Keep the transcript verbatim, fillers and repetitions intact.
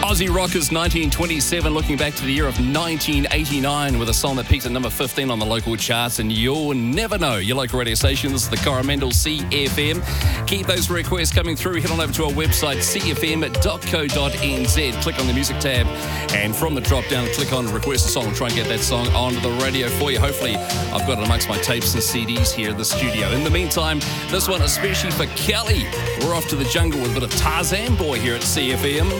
Aussie Rockers nineteen twenty-seven, looking back to the year of nineteen eighty-nine with a song that peaked at number fifteen on the local charts, and you'll never know. Your local radio station, this is the Coromandel C F M. Keep those requests coming through. Head on over to our website, c f m dot co dot n z. Click on the music tab, and from the drop down, click on request a song. Try and get that song onto the radio for you. Hopefully, I've got it amongst my tapes and C Ds here in the studio. In the meantime, this one especially for Kelly. We're off to the jungle with a bit of Tarzan Boy here at C F M.